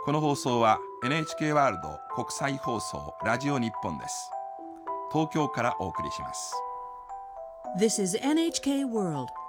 この放送は NHK ワールド国際放送ラジオ日本です。東京からお送りします。 This is NHK World